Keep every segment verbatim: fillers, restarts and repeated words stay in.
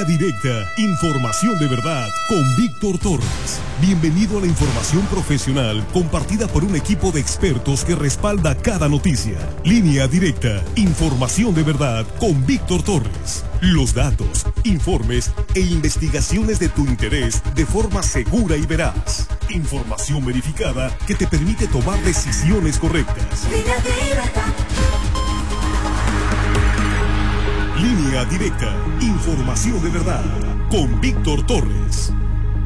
Línea Directa, información de verdad con Víctor Torres. Bienvenido a la información profesional compartida por un equipo de expertos que respalda cada noticia. Línea Directa, información de verdad con Víctor Torres. Los datos, informes e investigaciones de tu interés de forma segura y veraz. Información verificada que te permite tomar decisiones correctas. Línea Directa. Línea Directa, información de verdad, con Víctor Torres.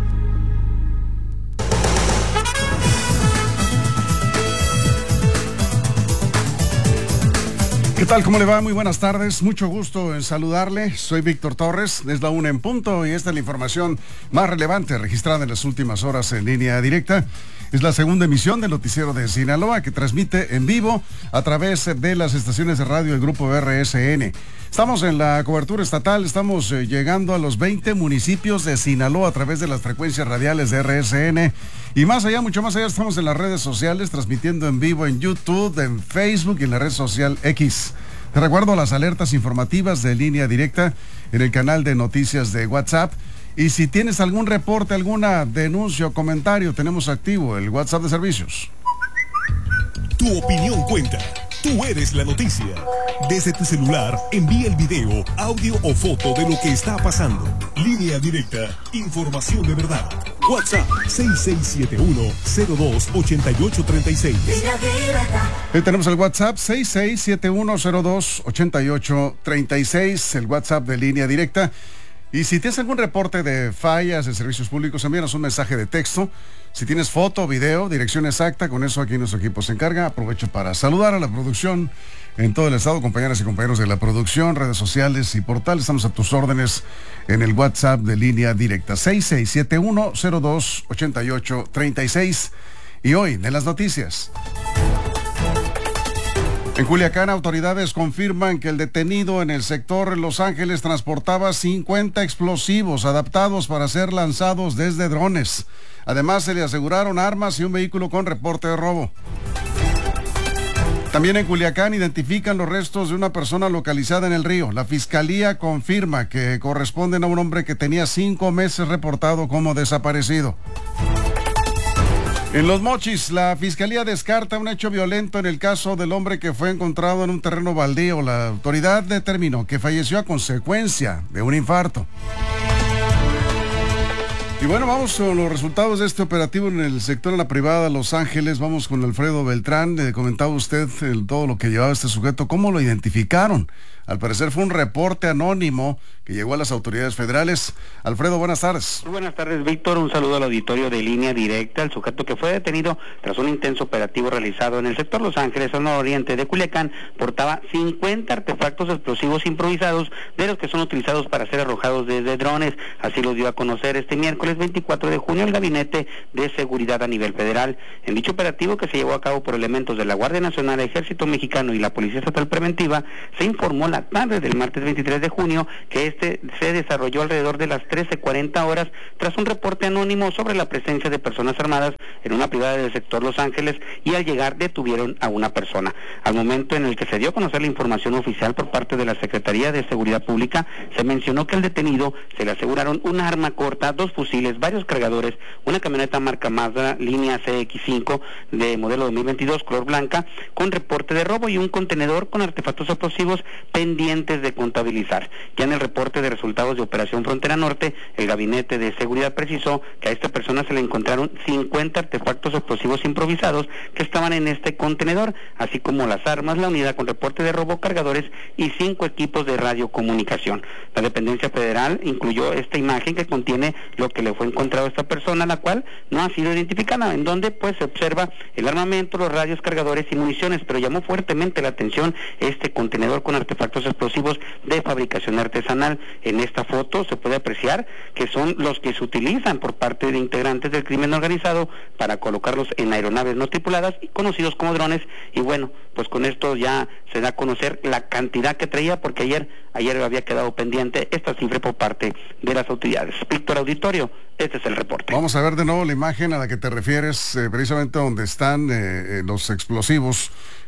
¿Qué tal? ¿Cómo le va? Muy buenas tardes. Mucho gusto en saludarle. Soy Víctor Torres, es la una en punto y esta es la información más relevante registrada en las últimas horas en Línea Directa. Es la segunda emisión del noticiero de Sinaloa que transmite en vivo a través de las estaciones de radio del Grupo R S N. Estamos en la cobertura estatal, estamos eh, llegando a los veinte municipios de Sinaloa a través de las frecuencias radiales de R S N. Y más allá, mucho más allá, estamos en las redes sociales, transmitiendo en vivo en YouTube, en Facebook y en la red social X. Te recuerdo las alertas informativas de Línea Directa en el canal de noticias de WhatsApp. Y si tienes algún reporte, alguna denuncia o comentario, tenemos activo el WhatsApp de servicios. Tu opinión cuenta. Tú eres la noticia. Desde tu celular, envía el video, audio o foto de lo que está pasando. Línea Directa, información de verdad. WhatsApp seis seis siete uno, cero dos, ocho ocho tres seis. Línea Directa. Hoy tenemos el WhatsApp seis seis siete uno, cero dos, ocho ocho tres seis, el WhatsApp de Línea Directa. Y si tienes algún reporte de fallas de servicios públicos, envíanos un mensaje de texto. Si tienes foto, video, dirección exacta, con eso aquí nuestro equipo se encarga. Aprovecho para saludar a la producción en todo el estado, compañeras y compañeros de la producción, redes sociales y portales. Estamos a tus órdenes en el WhatsApp de Línea Directa seis seis siete uno, cero dos, ocho ocho tres seis. Y hoy, en las noticias. En Culiacán, autoridades confirman que el detenido en el sector Los Ángeles transportaba cincuenta explosivos adaptados para ser lanzados desde drones. Además, se le aseguraron armas y un vehículo con reporte de robo. También en Culiacán identifican los restos de una persona localizada en el río. La fiscalía confirma que corresponden a un hombre que tenía cinco meses reportado como desaparecido. En Los Mochis, la fiscalía descarta un hecho violento en el caso del hombre que fue encontrado en un terreno baldío. La autoridad determinó que falleció a consecuencia de un infarto. Y bueno, vamos con los resultados de este operativo en el sector de la privada Los Ángeles. Vamos con Alfredo Beltrán. Le comentaba usted el, todo lo que llevaba este sujeto. ¿Cómo lo identificaron? Al parecer fue un reporte anónimo que llegó a las autoridades federales. Alfredo, buenas tardes. Muy buenas tardes, Víctor. Un saludo al auditorio de Línea Directa. El sujeto que fue detenido tras un intenso operativo realizado en el sector Los Ángeles, al nororiente de Culiacán, portaba cincuenta artefactos explosivos improvisados, de los que son utilizados para ser arrojados desde drones. Así lo dio a conocer este miércoles veinticuatro de junio el Gabinete de Seguridad a nivel federal. En dicho operativo, que se llevó a cabo por elementos de la Guardia Nacional, Ejército Mexicano y la Policía Estatal Preventiva, se informó la tarde del martes veintitrés de junio que este se desarrolló alrededor de las trece cuarenta horas tras un reporte anónimo sobre la presencia de personas armadas en una privada del sector Los Ángeles, y al llegar detuvieron a una persona. Al momento en el que se dio a conocer la información oficial por parte de la Secretaría de Seguridad Pública, se mencionó que al detenido se le aseguraron una arma corta, dos fusiles, varios cargadores, una camioneta marca Mazda línea C X cinco de modelo dos mil veintidós color blanca con reporte de robo y un contenedor con artefactos explosivos pendientes de contabilizar. Ya en el reporte de resultados de Operación Frontera Norte, el Gabinete de Seguridad precisó que a esta persona se le encontraron cincuenta artefactos explosivos improvisados que estaban en este contenedor, así como las armas, la unidad con reporte de robo, cargadores y cinco equipos de radiocomunicación. La dependencia federal incluyó esta imagen que contiene lo que le fue encontrado a esta persona, la cual no ha sido identificada, en donde pues se observa el armamento, los radios, cargadores y municiones, pero llamó fuertemente la atención este contenedor con artefactos explosivos de fabricación artesanal. En esta foto se puede apreciar que son los que se utilizan por parte de integrantes del crimen organizado para colocarlos en aeronaves no tripuladas y conocidos como drones. Y bueno, pues con esto ya se da a conocer la cantidad que traía, porque ayer ayer había quedado pendiente esta cifra por parte de las autoridades. Víctor, auditorio, este es el reporte. Vamos a ver de nuevo la imagen a la que te refieres, eh, precisamente donde están eh, los explosivos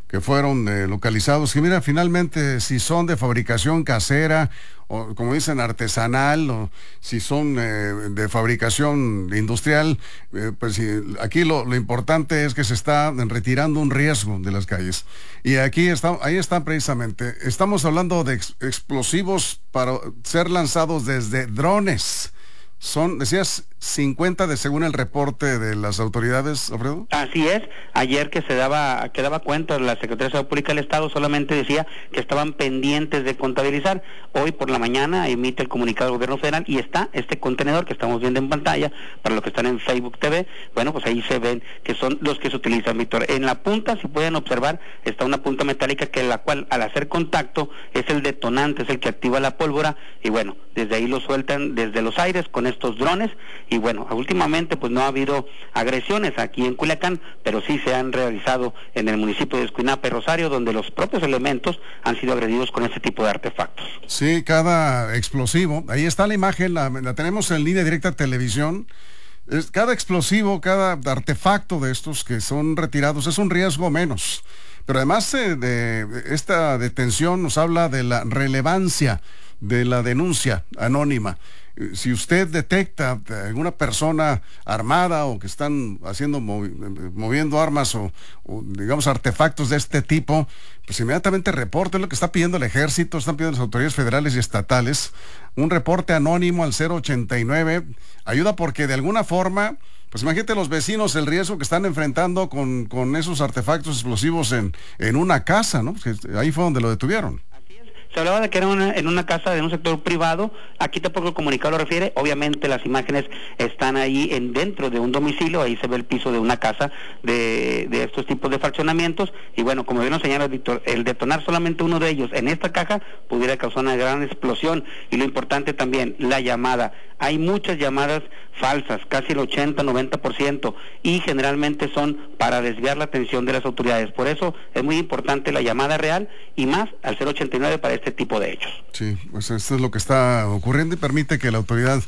que fueron eh, localizados, que mira, finalmente si son de fabricación casera o como dicen artesanal, o si son eh, de fabricación industrial, eh, pues si, aquí lo, lo importante es que se está retirando un riesgo de las calles. Y aquí está, ahí están precisamente, estamos hablando de ex, explosivos para ser lanzados desde drones. Son, decías, cincuenta de según el reporte de las autoridades, Alfredo. Así es, ayer que se daba, que daba cuenta la Secretaría de Salud Pública del Estado solamente decía que estaban pendientes de contabilizar. Hoy por la mañana emite el comunicado del gobierno federal y está este contenedor que estamos viendo en pantalla, para los que están en Facebook T V, bueno, pues ahí se ven que son los que se utilizan, Víctor. En la punta, si pueden observar, está una punta metálica que la cual al hacer contacto es el detonante, es el que activa la pólvora, y bueno, desde ahí lo sueltan desde los aires con estos drones, y bueno, últimamente pues no ha habido agresiones aquí en Culiacán, pero sí se han realizado en el municipio de Escuinapa y Rosario, donde los propios elementos han sido agredidos con este tipo de artefactos. Sí, cada explosivo, ahí está la imagen, la, la tenemos en línea directa televisión. Es, cada explosivo, cada artefacto de estos que son retirados es un riesgo menos. Pero además eh, de esta detención nos habla de la relevancia de la denuncia anónima. Si usted detecta a alguna persona armada o que están haciendo movi moviendo armas o, o digamos artefactos de este tipo, pues inmediatamente reporte. Es lo que está pidiendo el ejército, están pidiendo las autoridades federales y estatales. Un reporte anónimo al cero ochenta y nueve ayuda, porque de alguna forma, pues imagínate los vecinos el riesgo que están enfrentando con, con esos artefactos explosivos en, en una casa, ¿no? Ahí fue donde lo detuvieron. Se hablaba de que era una, en una casa de un sector privado. Aquí tampoco el comunicado lo refiere. Obviamente las imágenes están ahí en dentro de un domicilio. Ahí se ve el piso de una casa de, de estos tipos de fraccionamientos. Y bueno, como bien nos señala Víctor, el detonar solamente uno de ellos en esta caja pudiera causar una gran explosión. Y lo importante también, la llamada. Hay muchas llamadas falsas, casi el ochenta, noventa por ciento, y generalmente son para desviar la atención de las autoridades. Por eso es muy importante la llamada real, y más al cero ochenta y nueve para este tipo de hechos. Sí, pues esto es lo que está ocurriendo y permite que la autoridad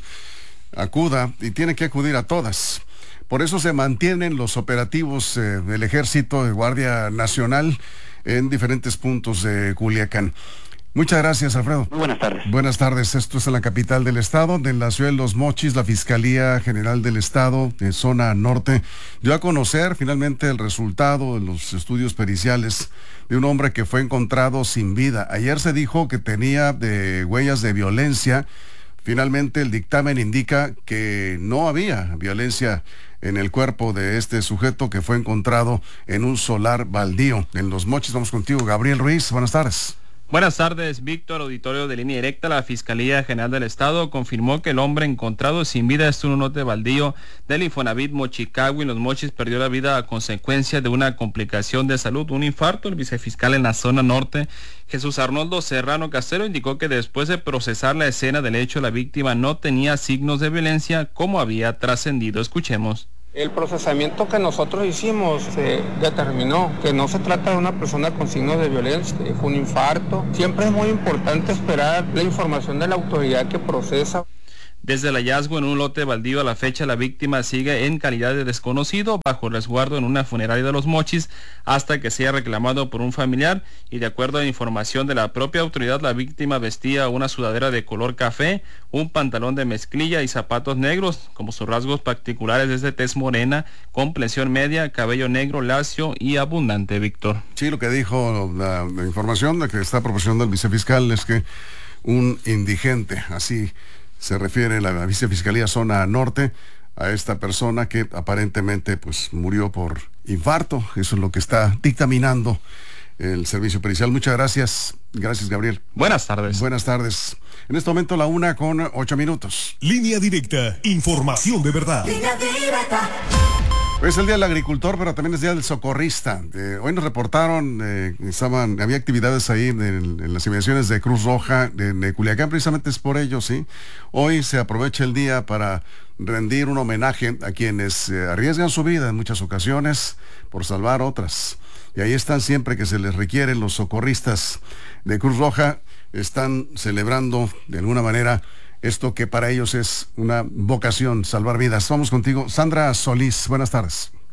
acuda, y tiene que acudir a todas. Por eso se mantienen los operativos eh, del Ejército de Guardia Nacional en diferentes puntos de Culiacán. Muchas gracias, Alfredo. Muy buenas tardes. Buenas tardes. Esto es en la capital del estado. En la ciudad de Los Mochis, la Fiscalía General del Estado, de zona norte, dio a conocer finalmente el resultado de los estudios periciales de un hombre que fue encontrado sin vida. Ayer se dijo que tenía de huellas de violencia. Finalmente el dictamen indica que no había violencia en el cuerpo de este sujeto, que fue encontrado en un solar baldío en Los Mochis. Vamos contigo, Gabriel Ruiz. Buenas tardes. Buenas tardes, Víctor. Auditorio de Línea Directa. La Fiscalía General del Estado confirmó que el hombre encontrado sin vida es un lote baldío del Infonavit Mochicagua en Los Mochis perdió la vida a consecuencia de una complicación de salud, un infarto. El vicefiscal en la zona norte, Jesús Arnoldo Serrano Castero, indicó que después de procesar la escena del hecho, la víctima no tenía signos de violencia como había trascendido. Escuchemos. El procesamiento que nosotros hicimos se determinó que no se trata de una persona con signos de violencia, fue un infarto. Siempre es muy importante esperar la información de la autoridad que procesa. Desde el hallazgo en un lote baldío a la fecha, la víctima sigue en calidad de desconocido bajo resguardo en una funeraria de Los Mochis hasta que sea reclamado por un familiar, y de acuerdo a la información de la propia autoridad, la víctima vestía una sudadera de color café, un pantalón de mezclilla y zapatos negros. Como sus rasgos particulares es de tez morena, complexión media, cabello negro lacio y abundante, Víctor. Sí, lo que dijo la, la información de que está proporcionando el vicefiscal es que un indigente, así se refiere la vicefiscalía zona norte a esta persona que aparentemente pues murió por infarto. Eso es lo que está dictaminando el servicio pericial. Muchas gracias. Gracias, Gabriel. Buenas tardes. Buenas tardes. En este momento la una con ocho minutos. Línea Directa, información de verdad. Línea Directa. Hoy es el Día del Agricultor, pero también es Día del Socorrista. Eh, hoy nos reportaron, eh, estaban, había actividades ahí en, en las inmediaciones de Cruz Roja, de, de Culiacán, precisamente es por ello, ¿sí? Hoy se aprovecha el día para rendir un homenaje a quienes eh, arriesgan su vida en muchas ocasiones por salvar otras. Y ahí están siempre que se les requieren. Los socorristas de Cruz Roja están celebrando de alguna manera esto que para ellos es una vocación, salvar vidas. Vamos contigo, Sandra Solís. Buenas tardes.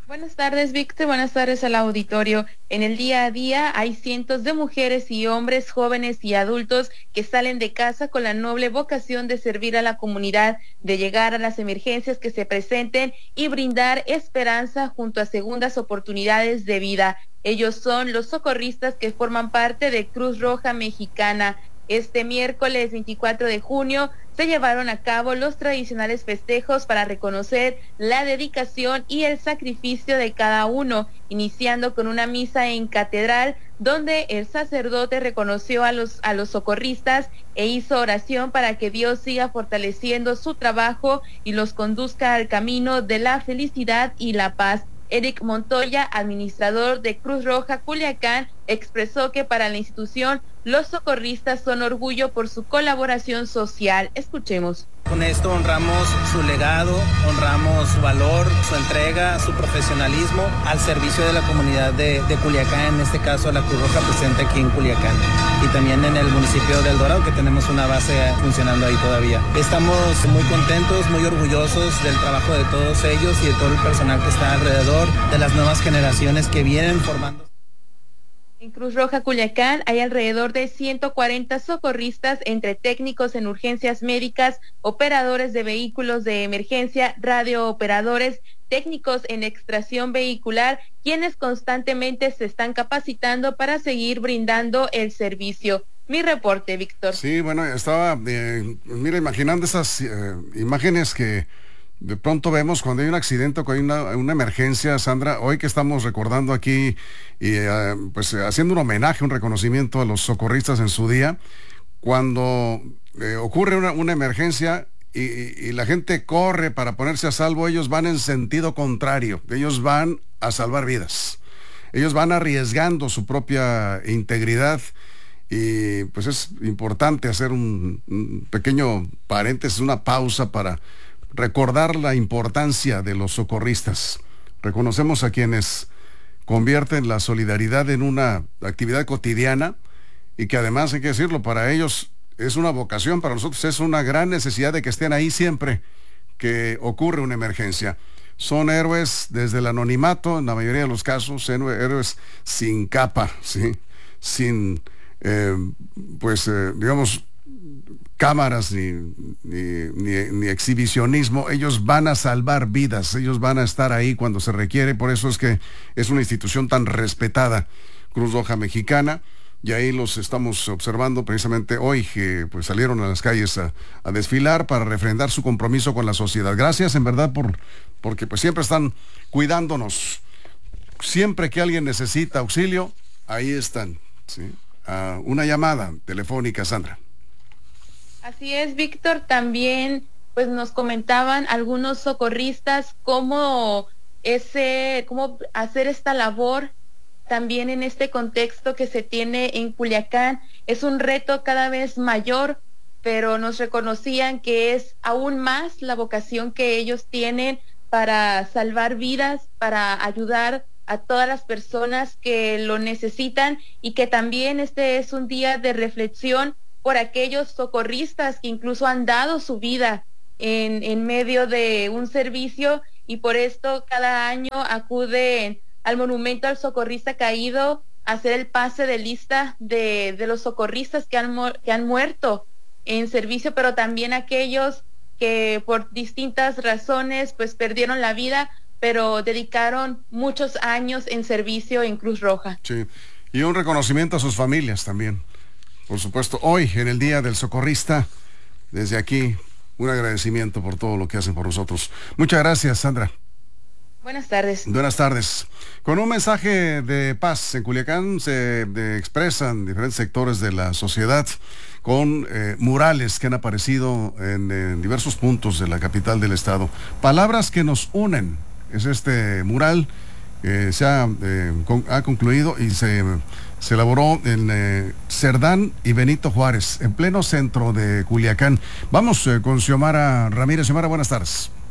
Buenas tardes, Víctor. Buenas tardes al auditorio. En el día a día hay cientos de mujeres y hombres, jóvenes y adultos que salen de casa con la noble vocación de servir a la comunidad, de llegar a las emergencias que se presenten y brindar esperanza junto a segundas oportunidades de vida. Ellos son los socorristas que forman parte de Cruz Roja Mexicana. Este miércoles veinticuatro de junio se llevaron a cabo los tradicionales festejos para reconocer la dedicación y el sacrificio de cada uno, iniciando con una misa en catedral donde el sacerdote reconoció a los a los socorristas e hizo oración para que Dios siga fortaleciendo su trabajo y los conduzca al camino de la felicidad y la paz. Eric Montoya, administrador de Cruz Roja Culiacán, expresó que para la institución los socorristas son orgullo por su colaboración social. Escuchemos. Con esto honramos su legado, honramos su valor, su entrega, su profesionalismo al servicio de la comunidad de, de Culiacán, en este caso la Cruz Roja presente aquí en Culiacán y también en el municipio de El Dorado, que tenemos una base funcionando ahí todavía. Estamos muy contentos, muy orgullosos del trabajo de todos ellos y de todo el personal que está alrededor, de las nuevas generaciones que vienen formando. En Cruz Roja Culiacán hay alrededor de ciento cuarenta socorristas entre técnicos en urgencias médicas, operadores de vehículos de emergencia, radiooperadores, técnicos en extracción vehicular, quienes constantemente se están capacitando para seguir brindando el servicio. Mi reporte, Víctor. Sí, bueno, estaba, eh, mira, imaginando esas eh, imágenes que de pronto vemos cuando hay un accidente o cuando hay una, una emergencia, Sandra, hoy que estamos recordando aquí y eh, pues haciendo un homenaje, un reconocimiento a los socorristas en su día, cuando eh, ocurre una, una emergencia y, y, y la gente corre para ponerse a salvo, ellos van en sentido contrario, ellos van a salvar vidas, ellos van arriesgando su propia integridad. Y pues es importante hacer un, un pequeño paréntesis, una pausa para recordar la importancia de los socorristas. Reconocemos a quienes convierten la solidaridad en una actividad cotidiana y que además, hay que decirlo, para ellos es una vocación, para nosotros es una gran necesidad de que estén ahí siempre que ocurre una emergencia. Son héroes desde el anonimato, en la mayoría de los casos, héroes sin capa, ¿sí? Sin, eh, pues, eh, digamos, cámaras ni, ni, ni, ni exhibicionismo. Ellos van a salvar vidas, ellos van a estar ahí cuando se requiere. Por eso es que es una institución tan respetada, Cruz Roja Mexicana, y ahí los estamos observando precisamente hoy, que pues salieron a las calles a, a desfilar para refrendar su compromiso con la sociedad. Gracias en verdad por porque pues siempre están cuidándonos. Siempre que alguien necesita auxilio, ahí están, ¿sí? Uh, una llamada telefónica, Sandra. Así es, Víctor. También pues nos comentaban algunos socorristas cómo ese, cómo hacer esta labor también en este contexto que se tiene en Culiacán. Es un reto cada vez mayor, pero nos reconocían que es aún más la vocación que ellos tienen para salvar vidas, para ayudar a todas las personas que lo necesitan, y que también este es un día de reflexión por aquellos socorristas que incluso han dado su vida en, en medio de un servicio, y por esto cada año acuden al monumento al socorrista caído a hacer el pase de lista de, de los socorristas que han, que han muerto en servicio, pero también aquellos que por distintas razones pues perdieron la vida, pero dedicaron muchos años en servicio en Cruz Roja. Sí, y un reconocimiento a sus familias también. Por supuesto, hoy en el Día del Socorrista, desde aquí, un agradecimiento por todo lo que hacen por nosotros. Muchas gracias, Sandra. Buenas tardes. Buenas tardes. Con un mensaje de paz, en Culiacán se de, expresan diferentes sectores de la sociedad con eh, murales que han aparecido en, en diversos puntos de la capital del estado. Palabras que nos unen. Es este mural que se ha, eh, con, ha concluido y se, se elaboró en eh, Cerdán y Benito Juárez, en pleno centro de Culiacán. Vamos eh, con Xiomara Ramírez. Xiomara, buenas tardes.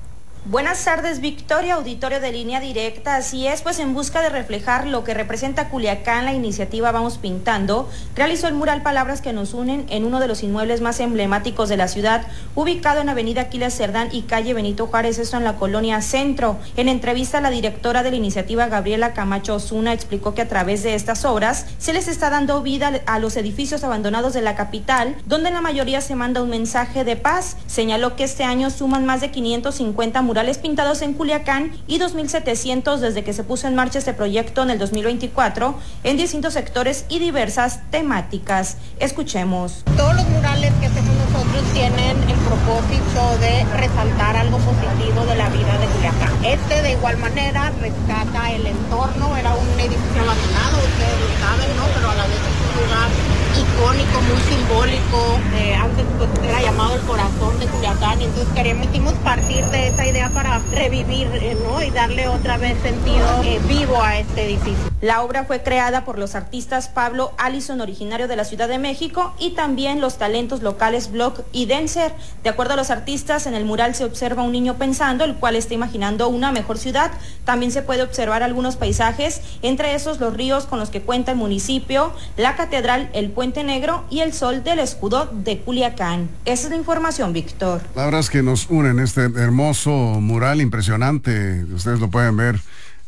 Buenas tardes, Victoria, auditorio de Línea Directa. Así es, pues en busca de reflejar lo que representa Culiacán, la iniciativa Vamos Pintando realizó el mural Palabras que nos unen en uno de los inmuebles más emblemáticos de la ciudad, ubicado en Avenida Aquiles Cerdán y calle Benito Juárez, esto en la colonia Centro. En entrevista, la directora de la iniciativa, Gabriela Camacho Osuna, explicó que a través de estas obras se les está dando vida a los edificios abandonados de la capital, donde en la mayoría se manda un mensaje de paz. Señaló que este año suman más de quinientos cincuenta murales pintados en Culiacán y dos mil setecientos desde que se puso en marcha este proyecto en el dos mil veinticuatro en distintos sectores y diversas temáticas. Escuchemos. Todos los murales que hacemos nosotros tienen el propósito de resaltar algo positivo de la vida de Culiacán. Este de igual manera rescata el entorno, era un edificio abandonado, ustedes lo saben, ¿no? Pero a la vez es un lugar icónico, muy simbólico, eh, antes pues era llamado el corazón de Culiacán, y entonces queremos partir de esa idea para revivir, eh, ¿no? Y darle otra vez sentido eh, vivo a este edificio. La obra fue creada por los artistas Pablo Allison, originario de la Ciudad de México, y también los talentos locales Block y Denser. De acuerdo a los artistas, en el mural se observa un niño pensando, el cual está imaginando una mejor ciudad. También se puede observar algunos paisajes, entre esos los ríos con los que cuenta el municipio, la catedral, el Puente Negro y el sol del escudo de Culiacán. Esa es la información, Víctor. Palabras que nos unen, este hermoso mural impresionante, ustedes lo pueden ver.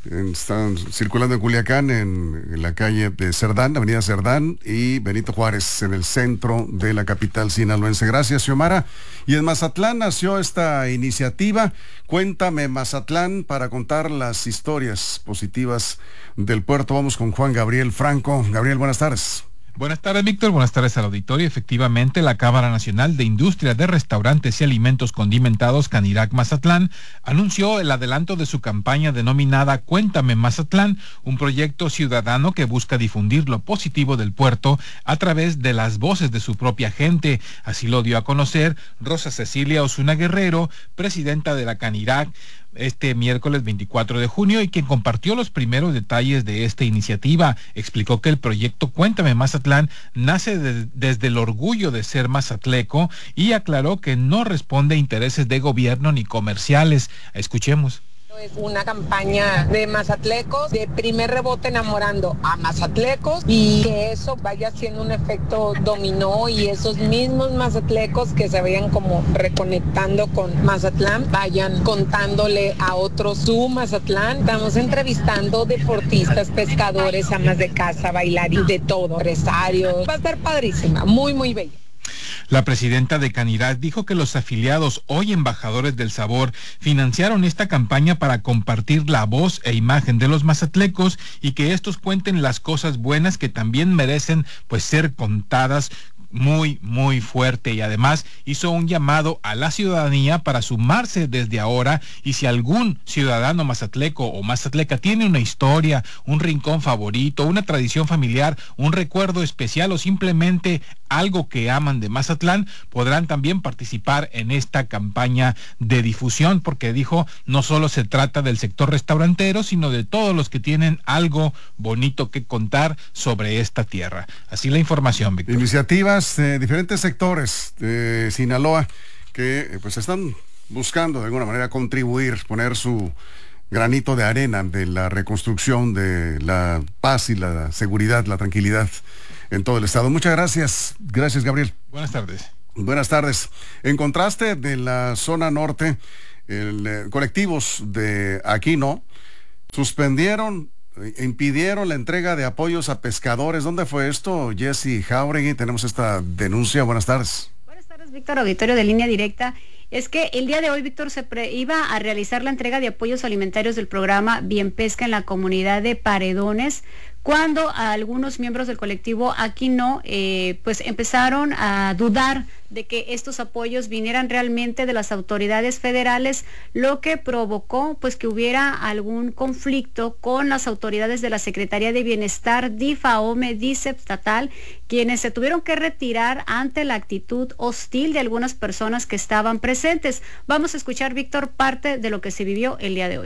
Están circulando en Culiacán, en, en la calle de Cerdán, avenida Cerdán y Benito Juárez, en el centro de la capital sinaloense. Gracias, Xiomara. Y en Mazatlán nació esta iniciativa, Cuéntame Mazatlán, para contar las historias positivas del puerto. Vamos con Juan Gabriel Franco. Gabriel, buenas tardes. Buenas tardes, Víctor. Buenas tardes al auditorio. Efectivamente, la Cámara Nacional de Industria de Restaurantes y Alimentos Condimentados, Canirac Mazatlán, anunció el adelanto de su campaña denominada Cuéntame Mazatlán, un proyecto ciudadano que busca difundir lo positivo del puerto a través de las voces de su propia gente. Así lo dio a conocer Rosa Cecilia Osuna Guerrero, presidenta de la Canirac, este miércoles veinticuatro de junio, y quien compartió los primeros detalles de esta iniciativa. Explicó que el proyecto Cuéntame Mazatlán nace de, desde el orgullo de ser mazatleco, y aclaró que no responde a intereses de gobierno ni comerciales. Escuchemos. Es una campaña de mazatlecos, de primer rebote enamorando a mazatlecos, y que eso vaya haciendo un efecto dominó, y esos mismos mazatlecos que se vayan como reconectando con Mazatlán, vayan contándole a otros su Mazatlán. Estamos entrevistando deportistas, pescadores, amas de casa, bailarines, de todo, empresarios. Va a estar padrísima, muy, muy bella. La presidenta de Canirac dijo que los afiliados, hoy embajadores del sabor, financiaron esta campaña para compartir la voz e imagen de los mazatlecos, y que estos cuenten las cosas buenas que también merecen pues ser contadas muy, muy fuerte. Y además hizo un llamado a la ciudadanía para sumarse desde ahora, y si algún ciudadano mazatleco o mazatleca tiene una historia, un rincón favorito, una tradición familiar, un recuerdo especial o simplemente algo que aman de Mazatlán, podrán también participar en esta campaña de difusión, porque dijo, no solo se trata del sector restaurantero, sino de todos los que tienen algo bonito que contar sobre esta tierra. Así la información, Víctor. Iniciativas de diferentes sectores de Sinaloa que pues están buscando de alguna manera contribuir, poner su granito de arena de la reconstrucción de la paz y la seguridad, la tranquilidad en todo el estado. Muchas gracias. Gracias, Gabriel. Buenas tardes. Buenas tardes. En contraste de la zona norte, el, eh, colectivos de Aquino suspendieron, eh, impidieron la entrega de apoyos a pescadores. ¿Dónde fue esto, Jessy Jauregui? Tenemos esta denuncia. Buenas tardes. Buenas tardes, Víctor, auditorio de Línea Directa. Es que el día de hoy, Víctor, se pre- iba a realizar la entrega de apoyos alimentarios del programa Bien Pesca en la comunidad de Paredones, cuando a algunos miembros del colectivo Aquino eh, pues empezaron a dudar de que estos apoyos vinieran realmente de las autoridades federales, lo que provocó pues que hubiera algún conflicto con las autoridades de la Secretaría de Bienestar, DIFAOME, DICEP estatal, quienes se tuvieron que retirar ante la actitud hostil de algunas personas que estaban presentes. Vamos a escuchar, Víctor, parte de lo que se vivió el día de hoy.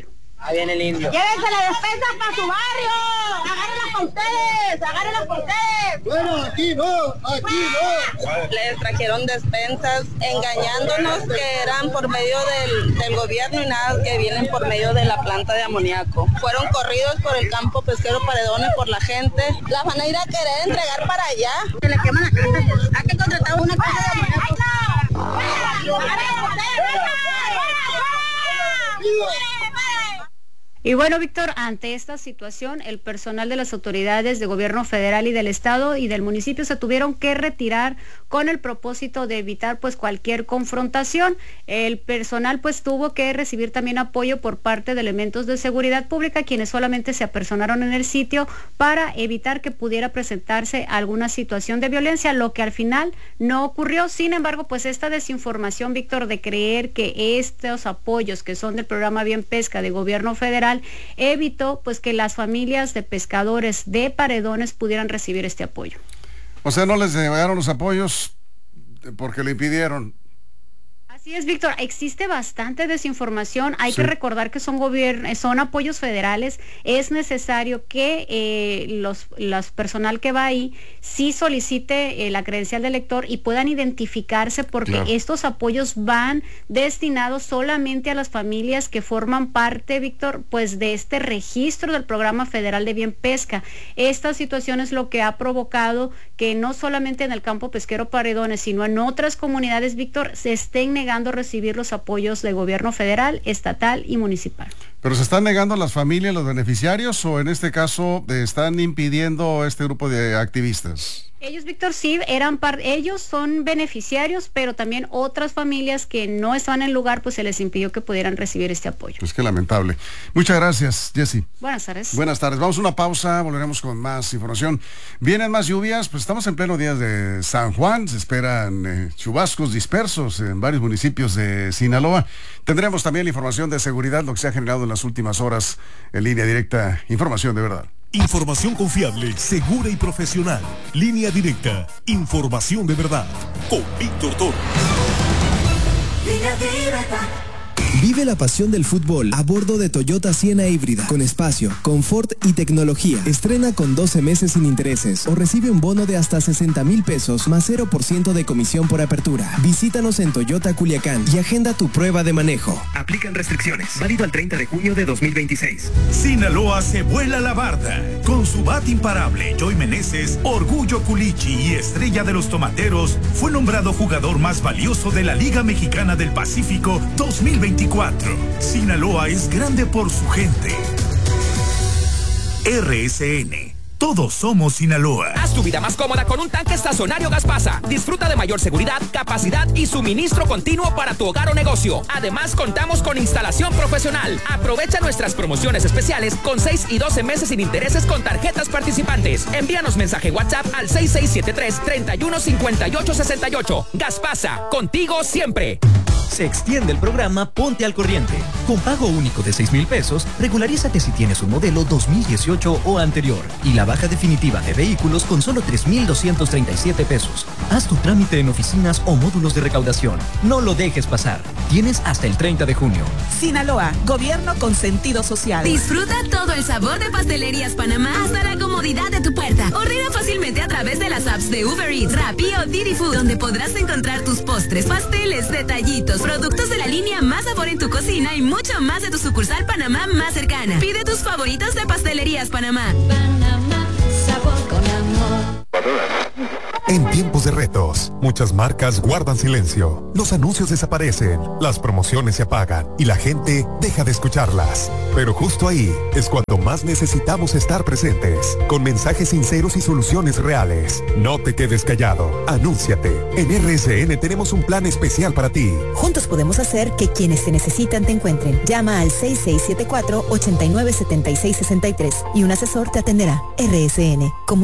Ahí viene el indio. Llévense la despensa para su barrio. Agárrenlas para ustedes, agárrenlas para ustedes. Bueno, aquí no, aquí no. Les trajeron despensas engañándonos que eran por medio del, del gobierno y nada, que vienen por medio de la planta de amoníaco. Fueron corridos por el campo pesquero Paredones por la gente. La van a ir a querer entregar para allá. Se le queman la casa. Hay que contratar una casa de amoníaco. Y bueno, Víctor, ante esta situación, el personal de las autoridades de gobierno federal y del estado y del municipio se tuvieron que retirar con el propósito de evitar pues cualquier confrontación. El personal pues tuvo que recibir también apoyo por parte de elementos de seguridad pública, quienes solamente se apersonaron en el sitio para evitar que pudiera presentarse alguna situación de violencia, lo que al final no ocurrió. Sin embargo, pues esta desinformación, Víctor, de creer que estos apoyos que son del programa Bien Pesca de gobierno federal evitó pues que las familias de pescadores de Paredones pudieran recibir este apoyo. O sea, no les llegaron los apoyos porque le impidieron. Así es, Víctor, existe bastante desinformación. Hay sí. que recordar que son gobiernos, son apoyos federales. Es necesario que eh, los, los personal que va ahí sí solicite eh, la credencial de elector y puedan identificarse, porque claro. estos apoyos van destinados solamente a las familias que forman parte, Víctor, pues de este registro del programa federal de Bien Pesca. Esta situación es lo que ha provocado que no solamente en el campo pesquero Paredones, sino en otras comunidades, Víctor, se estén negando a recibir los apoyos del gobierno federal, estatal y municipal. ¿Pero se están negando a las familias, los beneficiarios, o en este caso están impidiendo a este grupo de activistas? Ellos, Víctor, sí, eran par ellos son beneficiarios, pero también otras familias que no estaban en el lugar, pues se les impidió que pudieran recibir este apoyo. Pues qué lamentable. Muchas gracias, Jessy. Buenas tardes. Buenas tardes. Vamos a una pausa, volveremos con más información. Vienen más lluvias, pues estamos en pleno día de San Juan, se esperan eh, chubascos dispersos en varios municipios de Sinaloa. Tendremos también la información de seguridad, lo que se ha generado en las últimas horas en Línea Directa. Información de verdad. Información confiable, segura y profesional. Línea Directa. Información de verdad. Con Víctor Torres. Línea Directa. Vive la pasión del fútbol a bordo de Toyota Siena híbrida, con espacio, confort y tecnología. Estrena con doce meses sin intereses o recibe un bono de hasta sesenta mil pesos más cero por ciento de comisión por apertura. Visítanos en Toyota Culiacán y agenda tu prueba de manejo. Aplican restricciones. Válido al treinta de junio de dos mil veintiséis. Sinaloa se vuela la barda. Con su bat imparable, Joy Meneses, Orgullo Culichi y estrella de los tomateros, fue nombrado jugador más valioso de la Liga Mexicana del Pacífico dos mil veinticuatro. Sinaloa es grande por su gente. R S N. Todos somos Sinaloa. Haz tu vida más cómoda con un tanque estacionario Gaspasa. Disfruta de mayor seguridad, capacidad y suministro continuo para tu hogar o negocio. Además, contamos con instalación profesional. Aprovecha nuestras promociones especiales con seis y doce meses sin intereses con tarjetas participantes. Envíanos mensaje WhatsApp al seis seis siete tres, tres uno cinco ocho seis ocho. Gaspasa, contigo siempre. Se extiende el programa Ponte al Corriente. Con pago único de seis mil pesos, regularízate si tienes un modelo dos mil dieciocho o anterior. Y la baja definitiva de vehículos con solo tres mil doscientos treinta y siete pesos. Haz tu trámite en oficinas o módulos de recaudación. No lo dejes pasar. Tienes hasta el treinta de junio. Sinaloa, gobierno con sentido social. Disfruta todo el sabor de Pastelerías Panamá hasta la comodidad de tu puerta. Ordena fácilmente a través de las apps de Uber Eats, Rappi o Didi Food, donde podrás encontrar tus postres, pasteles, detallitos, productos de la línea Más Sabor en tu cocina y mucho más de tu sucursal Panamá más cercana. Pide tus favoritos de Pastelerías Panamá. Panamá, sabor con amor. En tiempos de retos, muchas marcas guardan silencio. Los anuncios desaparecen, las promociones se apagan y la gente deja de escucharlas. Pero justo ahí es cuando más necesitamos estar presentes, con mensajes sinceros y soluciones reales. No te quedes callado, anúnciate. En R S N tenemos un plan especial para ti. Juntos podemos hacer que quienes te necesitan te encuentren. Llama al seis seis siete cuatro, ocho nueve siete seis seis tres y un asesor te atenderá. R S N, comunica.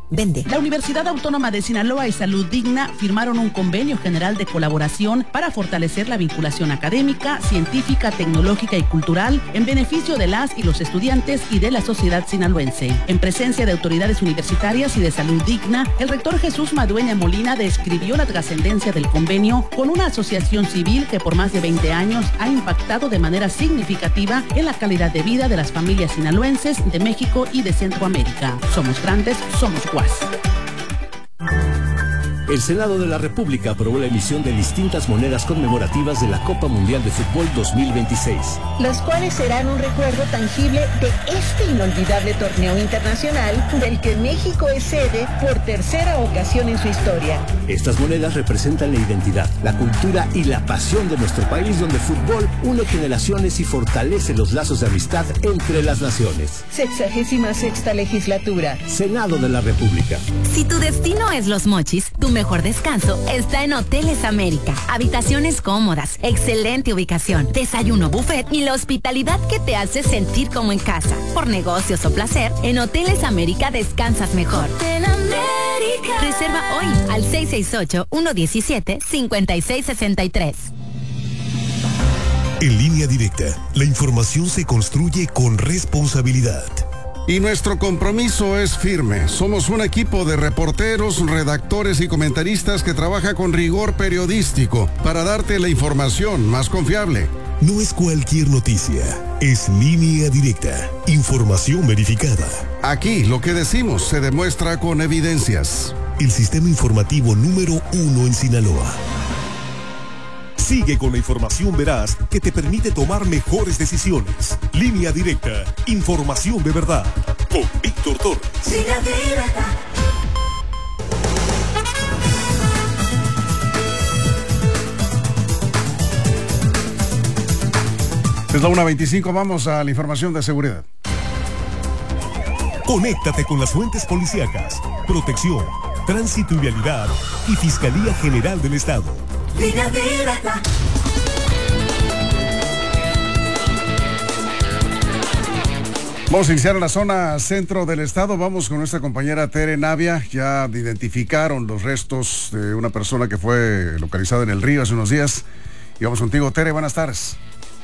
Vende. La Universidad Autónoma de Sinaloa y Salud Digna firmaron un convenio general de colaboración para fortalecer la vinculación académica, científica, tecnológica y cultural en beneficio de las y los estudiantes y de la sociedad sinaloense. En presencia de autoridades universitarias y de Salud Digna, el rector Jesús Madueña Molina describió la trascendencia del convenio con una asociación civil que por más de veinte años ha impactado de manera significativa en la calidad de vida de las familias sinaloenses de México y de Centroamérica. Somos grandes, somos U A S. El Senado de la República aprobó la emisión de distintas monedas conmemorativas de la Copa Mundial de Fútbol dos mil veintiséis. Las cuales serán un recuerdo tangible de este inolvidable torneo internacional del que México es sede por tercera ocasión en su historia. Estas monedas representan la identidad, la cultura y la pasión de nuestro país, donde el fútbol une generaciones y fortalece los lazos de amistad entre las naciones. Sexagésima sexta legislatura. Senado de la República. Si tu destino es Los Mochis, tu mejor descanso está en Hoteles América. Habitaciones cómodas, excelente ubicación, desayuno buffet y la hospitalidad que te hace sentir como en casa. Por negocios o placer, en Hoteles América descansas mejor. Hotel América. Reserva hoy al seis seis ocho, uno uno siete, cinco seis seis tres. En Línea Directa, la información se construye con responsabilidad. Y nuestro compromiso es firme. Somos un equipo de reporteros, redactores y comentaristas que trabaja con rigor periodístico para darte la información más confiable. No es cualquier noticia, es Línea Directa, información verificada. Aquí lo que decimos se demuestra con evidencias. El sistema informativo número uno en Sinaloa. Sigue con la información veraz que te permite tomar mejores decisiones. Línea Directa, información de verdad. Con Víctor Torres. Línea Directa. Es la una veinticinco, vamos a la información de seguridad. Conéctate con las fuentes policíacas, protección, tránsito y vialidad y Fiscalía General del Estado. Línea Directa. Vamos a iniciar en la zona centro del estado. Vamos con nuestra compañera Tere Navia. Ya identificaron los restos de una persona que fue localizada en el río hace unos días. Y vamos contigo, Tere. Buenas tardes.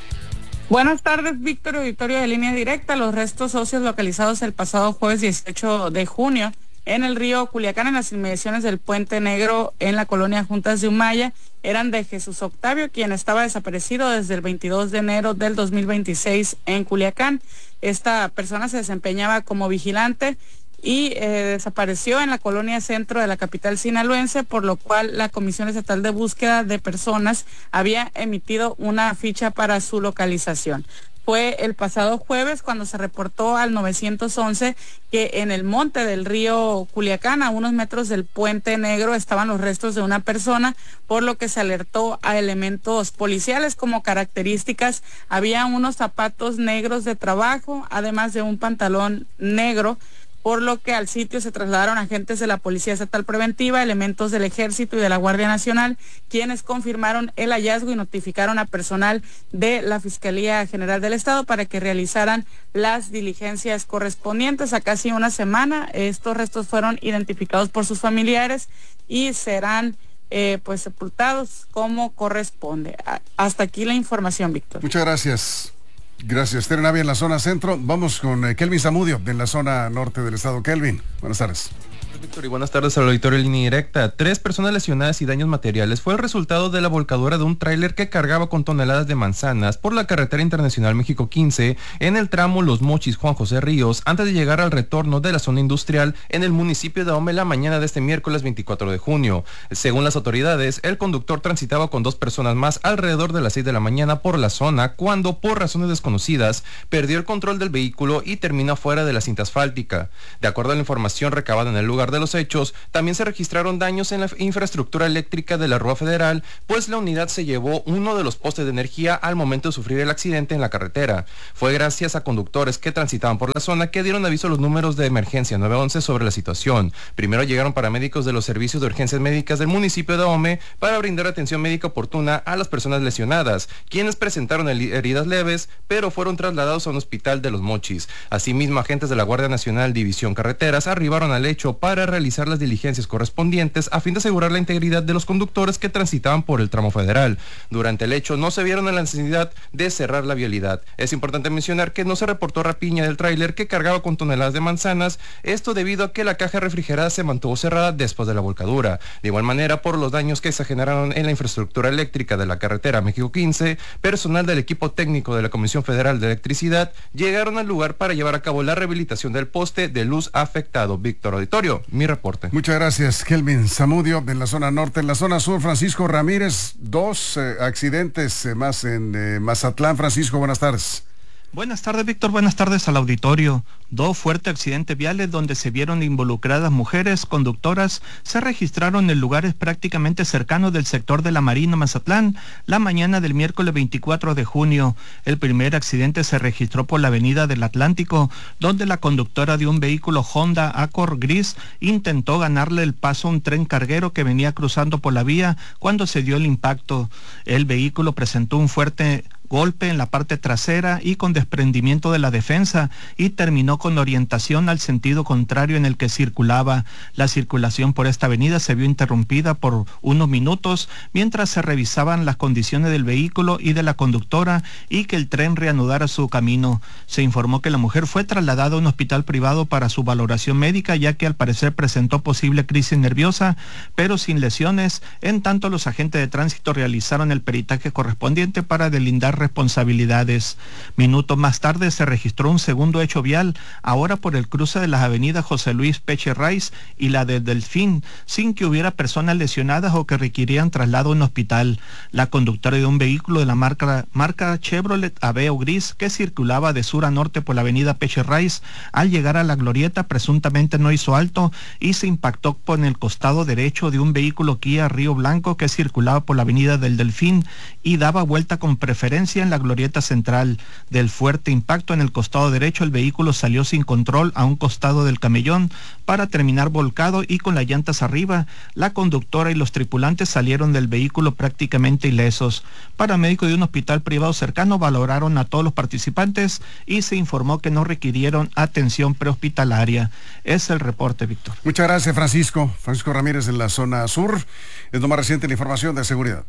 Buenas tardes, Víctor, auditorio de Línea Directa. Los restos óseos localizados el pasado jueves dieciocho de junio en el río Culiacán, en las inmediaciones del Puente Negro, en la colonia Juntas de Humaya, eran de Jesús Octavio, quien estaba desaparecido desde el veintidós de enero del dos mil veintiséis en Culiacán. Esta persona se desempeñaba como vigilante y eh, desapareció en la colonia centro de la capital sinaloense, por lo cual la Comisión Estatal de Búsqueda de Personas había emitido una ficha para su localización. Fue el pasado jueves cuando se reportó al nueve once que en el monte del río Culiacán, a unos metros del Puente Negro, estaban los restos de una persona, por lo que se alertó a elementos policiales. Como características, había unos zapatos negros de trabajo, además de un pantalón negro, por lo que al sitio se trasladaron agentes de la Policía Estatal Preventiva, elementos del Ejército y de la Guardia Nacional, quienes confirmaron el hallazgo y notificaron a personal de la Fiscalía General del Estado para que realizaran las diligencias correspondientes. A casi una semana, estos restos fueron identificados por sus familiares y serán eh, pues sepultados como corresponde. Hasta aquí la información, Víctor. Muchas gracias. Gracias, Tere Navia en la zona centro. Vamos con eh, Kelvin Zamudio en la zona norte del estado. Kelvin, buenas tardes. Víctor, y buenas tardes al auditorio de Línea Directa. Tres personas lesionadas y daños materiales fue el resultado de la volcadura de un tráiler que cargaba con toneladas de manzanas por la carretera internacional México quince en el tramo Los Mochis Juan José Ríos, antes de llegar al retorno de la zona industrial en el municipio de Ahome la mañana de este miércoles veinticuatro de junio. Según las autoridades, el conductor transitaba con dos personas más alrededor de las seis de la mañana por la zona, cuando por razones desconocidas perdió el control del vehículo y terminó fuera de la cinta asfáltica. De acuerdo a la información recabada en el lugar de los hechos, también se registraron daños en la infraestructura eléctrica de la Rúa Federal, pues la unidad se llevó uno de los postes de energía al momento de sufrir el accidente en la carretera. Fue gracias a conductores que transitaban por la zona que dieron aviso a los números de emergencia nueve once sobre la situación. Primero llegaron paramédicos de los servicios de urgencias médicas del municipio de Ahome para brindar atención médica oportuna a las personas lesionadas, quienes presentaron heridas leves, pero fueron trasladados a un hospital de Los Mochis. Asimismo, agentes de la Guardia Nacional División Carreteras arribaron al hecho para para realizar las diligencias correspondientes a fin de asegurar la integridad de los conductores que transitaban por el tramo federal. Durante el hecho no se vieron en la necesidad de cerrar la vialidad. Es importante mencionar que no se reportó rapiña del tráiler que cargaba con toneladas de manzanas, esto debido a que la caja refrigerada se mantuvo cerrada después de la volcadura. De igual manera, por los daños que se generaron en la infraestructura eléctrica de la carretera México quince, personal del equipo técnico de la Comisión Federal de Electricidad llegaron al lugar para llevar a cabo la rehabilitación del poste de luz afectado. Víctor Auditorio, mi reporte. Muchas gracias, Kelvin Zamudio, en la zona norte. En la zona sur, Francisco Ramírez, dos eh, accidentes eh, más en eh, Mazatlán. Francisco, buenas tardes. Buenas tardes, Víctor. Buenas tardes al auditorio. Dos fuertes accidentes viales donde se vieron involucradas mujeres conductoras se registraron en lugares prácticamente cercanos del sector de la Marina Mazatlán la mañana del miércoles veinticuatro de junio. El primer accidente se registró por la avenida del Atlántico, donde la conductora de un vehículo Honda Accord gris intentó ganarle el paso a un tren carguero que venía cruzando por la vía cuando se dio el impacto. El vehículo presentó un fuerte golpe en la parte trasera y con desprendimiento de la defensa y terminó con orientación al sentido contrario en el que circulaba. La circulación por esta avenida se vio interrumpida por unos minutos mientras se revisaban las condiciones del vehículo y de la conductora y que el tren reanudara su camino. Se informó que la mujer fue trasladada a un hospital privado para su valoración médica, ya que al parecer presentó posible crisis nerviosa, pero sin lesiones. En tanto, los agentes de tránsito realizaron el peritaje correspondiente para delindar responsabilidades. Minutos más tarde se registró un segundo hecho vial, ahora por el cruce de las avenidas José Luis Peche Reyes y la de Delfín, sin que hubiera personas lesionadas o que requerían traslado a un hospital. La conductora de un vehículo de la marca, marca Chevrolet Aveo gris que circulaba de sur a norte por la avenida Peche Reyes, al llegar a la glorieta presuntamente no hizo alto y se impactó por el costado derecho de un vehículo Kia Río Blanco que circulaba por la avenida del Delfín y daba vuelta con preferencia en la glorieta central. Del fuerte impacto en el costado derecho, el vehículo salió sin control a un costado del camellón para terminar volcado y con las llantas arriba. La conductora y los tripulantes salieron del vehículo prácticamente ilesos. Paramédicos de un hospital privado cercano valoraron a todos los participantes y se informó que no requirieron atención prehospitalaria. Es el reporte, Víctor. Muchas gracias, Francisco. Francisco Ramírez en la zona sur. Es lo más reciente en la información de seguridad.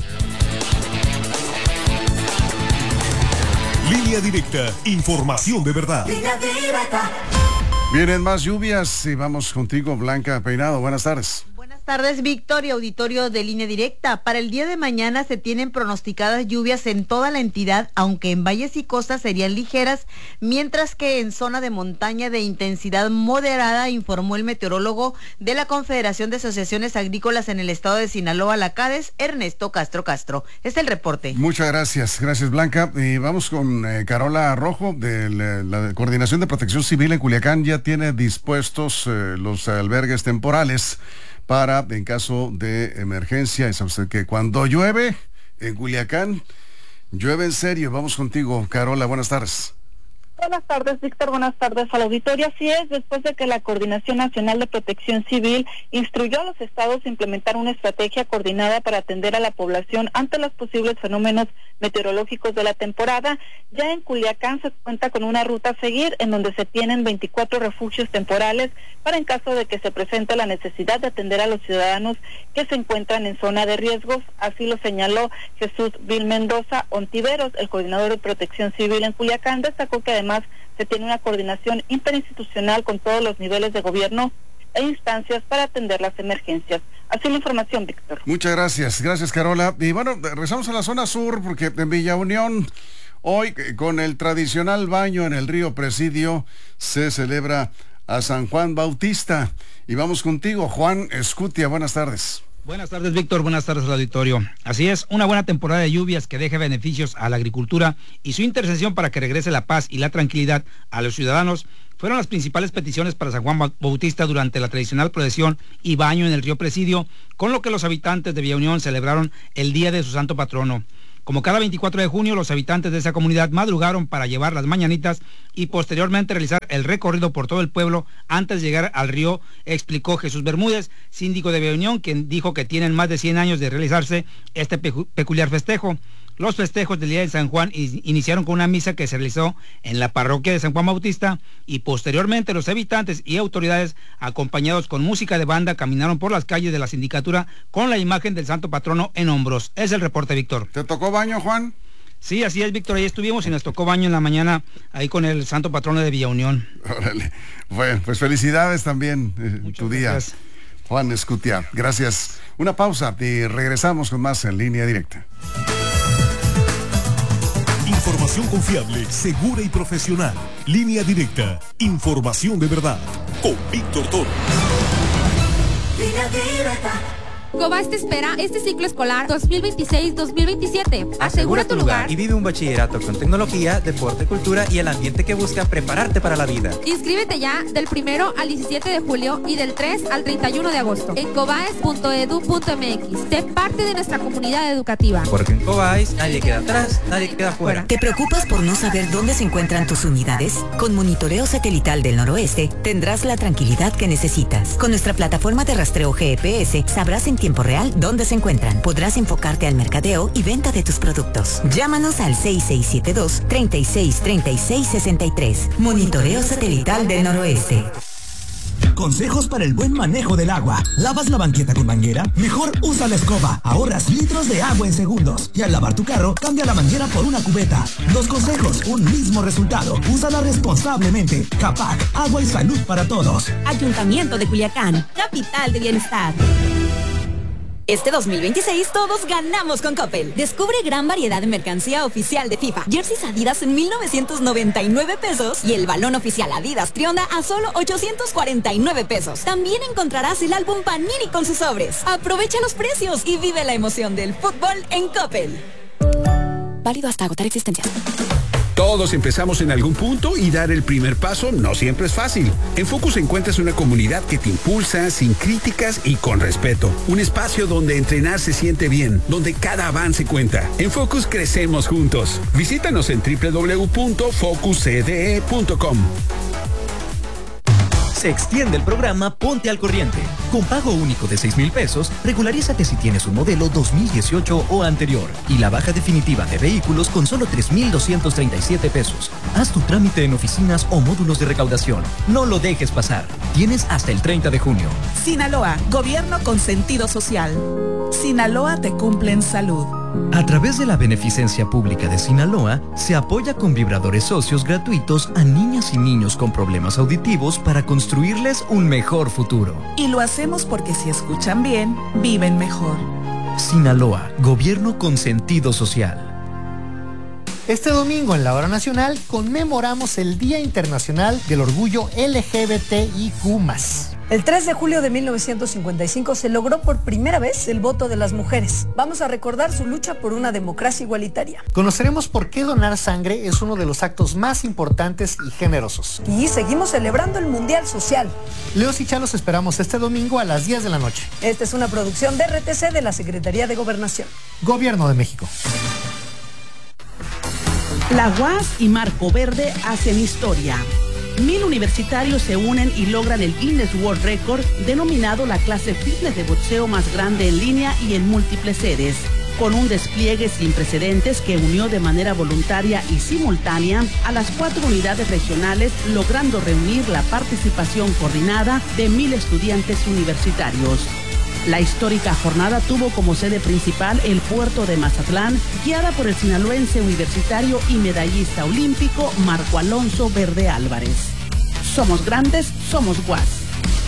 Línea Directa, información de verdad. Línea Directa. Vienen más lluvias y vamos contigo, Blanca Peinado. Buenas tardes. Buenas tardes, Víctor y auditorio de Línea Directa. Para el día de mañana se tienen pronosticadas lluvias en toda la entidad, aunque en valles y costas serían ligeras, mientras que en zona de montaña de intensidad moderada, informó el meteorólogo de la Confederación de Asociaciones Agrícolas en el estado de Sinaloa, la CADES, Ernesto Castro Castro. Es el reporte. Muchas gracias, gracias, Blanca. Y vamos con eh, Carola Rojo, de la, la Coordinación de Protección Civil en Culiacán. Ya tiene dispuestos eh, los albergues temporales para, en caso de emergencia, es que cuando llueve en Culiacán, llueve en serio. Vamos contigo, Carola, buenas tardes. Buenas tardes, Víctor. Buenas tardes al auditorio. Así es, después de que la Coordinación Nacional de Protección Civil instruyó a los estados a implementar una estrategia coordinada para atender a la población ante los posibles fenómenos meteorológicos de la temporada, ya en Culiacán se cuenta con una ruta a seguir en donde se tienen veinticuatro refugios temporales para en caso de que se presente la necesidad de atender a los ciudadanos que se encuentran en zona de riesgos. Así lo señaló Jesús Vil Mendoza Ontiveros, el coordinador de Protección Civil en Culiacán. Destacó que además se tiene una coordinación interinstitucional con todos los niveles de gobierno e instancias para atender las emergencias. Así la información, Víctor. Muchas gracias, gracias, Carola. Y bueno, regresamos a la zona sur porque en Villa Unión, hoy con el tradicional baño en el río Presidio, se celebra a San Juan Bautista. Y vamos contigo, Juan Escutia, buenas tardes. Buenas tardes, Víctor. Buenas tardes al auditorio. Así es, una buena temporada de lluvias que deje beneficios a la agricultura y su intercesión para que regrese la paz y la tranquilidad a los ciudadanos fueron las principales peticiones para San Juan Bautista durante la tradicional procesión y baño en el río Presidio, con lo que los habitantes de Villa Unión celebraron el día de su santo patrono. Como cada veinticuatro de junio, los habitantes de esa comunidad madrugaron para llevar las mañanitas y posteriormente realizar el recorrido por todo el pueblo antes de llegar al río, explicó Jesús Bermúdez, síndico de Villa Unión, quien dijo que tienen más de cien años de realizarse este peculiar festejo. Los festejos del Día de San Juan iniciaron con una misa que se realizó en la parroquia de San Juan Bautista y posteriormente los habitantes y autoridades, acompañados con música de banda, caminaron por las calles de la sindicatura con la imagen del santo patrono en hombros. Es el reporte, Víctor. ¿Te tocó baño, Juan? Sí, así es, Víctor. Ahí estuvimos y nos tocó baño en la mañana ahí con el santo patrono de Villa Unión. Órale. Bueno, pues felicidades también en tu día. Gracias. Juan Escutia, gracias. Una pausa y regresamos con más en Línea Directa. Información confiable, segura y profesional. Línea Directa. Información de verdad. Con Víctor Torres. Línea Directa. Cobas te espera este ciclo escolar dos mil veintiséis dos mil veintisiete. Asegura tu lugar y vive un bachillerato con tecnología, deporte, cultura y el ambiente que busca prepararte para la vida. Inscríbete ya del primero al diecisiete de julio y del tres al treinta y uno de agosto en cobaes punto edu punto m x. Sé parte de nuestra comunidad educativa. Porque en Cobaes nadie queda atrás, nadie queda fuera. ¿Te preocupas por no saber dónde se encuentran tus unidades? Con Monitoreo Satelital del Noroeste tendrás la tranquilidad que necesitas. Con nuestra plataforma de rastreo G P S sabrás en tiempo real dónde se encuentran. Podrás enfocarte al mercadeo y venta de tus productos. Llámanos al seis seis siete dos, treinta y seis, treinta y seis, sesenta y tres. Monitoreo Satelital del Noroeste. Consejos para el buen manejo del agua. ¿Lavas la banqueta con manguera? Mejor usa la escoba. Ahorras litros de agua en segundos. Y al lavar tu carro, cambia la manguera por una cubeta. Dos consejos, un mismo resultado. Úsala responsablemente. Capac, agua y salud para todos. Ayuntamiento de Culiacán, capital de bienestar. Este dos mil veintiséis todos ganamos con Coppel. Descubre gran variedad de mercancía oficial de FIFA. Jerseys Adidas en mil novecientos noventa y nueve pesos y el balón oficial Adidas Trionda a solo ochocientos cuarenta y nueve pesos. También encontrarás el álbum Panini con sus sobres. Aprovecha los precios y vive la emoción del fútbol en Coppel. Válido hasta agotar existencias. Todos empezamos en algún punto y dar el primer paso no siempre es fácil. En Focus encuentras una comunidad que te impulsa sin críticas y con respeto. Un espacio donde entrenar se siente bien, donde cada avance cuenta. En Focus crecemos juntos. Visítanos en doble u doble u doble u punto focus c d e punto com. Se extiende el programa Ponte al Corriente. Con pago único de seis mil pesos, regularízate si tienes un modelo dos mil dieciocho o anterior. Y la baja definitiva de vehículos con solo tres mil doscientos treinta y siete pesos. Haz tu trámite en oficinas o módulos de recaudación. No lo dejes pasar. Tienes hasta el treinta de junio. Sinaloa, gobierno con sentido social. Sinaloa te cumple en salud. A través de la beneficencia pública de Sinaloa, se apoya con vibradores socios gratuitos a niñas y niños con problemas auditivos para construirles un mejor futuro. Y lo hacemos porque si escuchan bien, viven mejor. Sinaloa, gobierno con sentido social. Este domingo en la Hora Nacional conmemoramos el Día Internacional del Orgullo L G B T I Q más. El tres de julio de mil novecientos cincuenta y cinco se logró por primera vez el voto de las mujeres. Vamos a recordar su lucha por una democracia igualitaria. Conoceremos por qué donar sangre es uno de los actos más importantes y generosos. Y seguimos celebrando el Mundial Social. Leos y Chá los esperamos este domingo a las diez de la noche. Esta es una producción de R T C de la Secretaría de Gobernación. Gobierno de México. La U A S y Marco Verde hacen historia. Mil universitarios se unen y logran el Guinness World Record, denominado la clase fitness de boxeo más grande en línea y en múltiples sedes. Con un despliegue sin precedentes que unió de manera voluntaria y simultánea a las cuatro unidades regionales, logrando reunir la participación coordinada de mil estudiantes universitarios. La histórica jornada tuvo como sede principal el puerto de Mazatlán, guiada por el sinaloense universitario y medallista olímpico Marco Alonso Verde Álvarez. Somos grandes, somos U A S.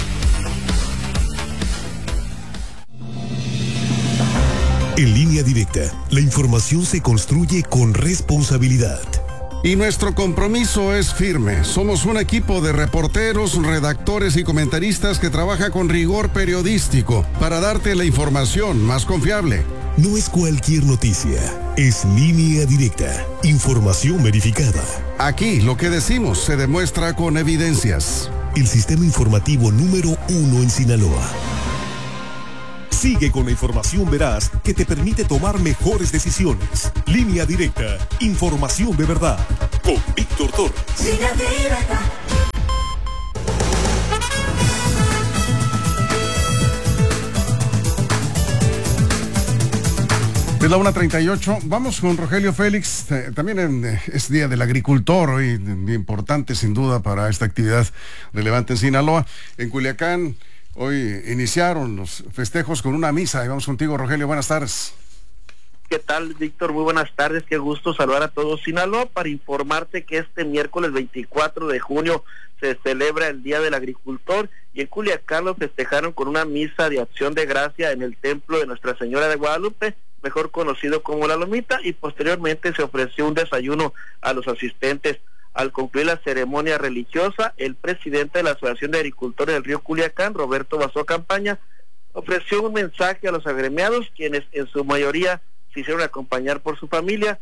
En Línea Directa, la información se construye con responsabilidad. Y nuestro compromiso es firme. Somos un equipo de reporteros, redactores y comentaristas que trabaja con rigor periodístico para darte la información más confiable. No es cualquier noticia, es Línea Directa, información verificada. Aquí lo que decimos se demuestra con evidencias. El sistema informativo número uno en Sinaloa. Sigue con la información veraz que te permite tomar mejores decisiones. Línea Directa, información de verdad. Con Víctor Torres. Línea Directa. Es la una treinta y ocho. Vamos con Rogelio Félix. Eh, también en, eh, es Día del Agricultor, hoy eh, importante sin duda para esta actividad relevante en Sinaloa. En Culiacán, hoy iniciaron los festejos con una misa. Y vamos contigo, Rogelio. Buenas tardes. ¿Qué tal, Víctor? Muy buenas tardes. Qué gusto saludar a todos Sinaloa para informarte que este miércoles veinticuatro de junio se celebra el Día del Agricultor y en Culiacán lo festejaron con una misa de acción de gracia en el templo de Nuestra Señora de Guadalupe, mejor conocido como La Lomita, y posteriormente se ofreció un desayuno a los asistentes. Al concluir la ceremonia religiosa, el presidente de la Asociación de Agricultores del Río Culiacán, Roberto Basó Campaña, ofreció un mensaje a los agremiados, quienes en su mayoría se hicieron acompañar por su familia.